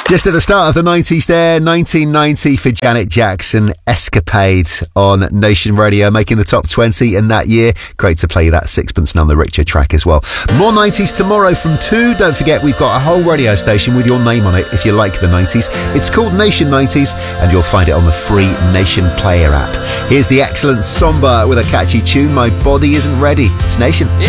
Just at the start of the 90s there, 1990 for Janet Jackson, Escapade on Nation Radio, making the top 20 in that year. Great to play that Sixpence None the Richer track as well. More 90s tomorrow from 2. Don't forget, we've got a whole radio station with your name on it if you like the 90s. It's called Nation 90s and you'll find it on the free Nation Player app. Here's the excellent Somber with a catchy tune, My Body Isn't Ready. It's Nation.